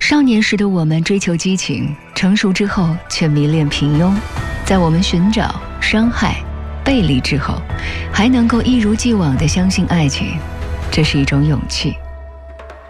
少年时的我们追求激情，成熟之后却迷恋平庸。在我们寻找、伤害、背离之后，还能够一如既往地相信爱情，这是一种勇气。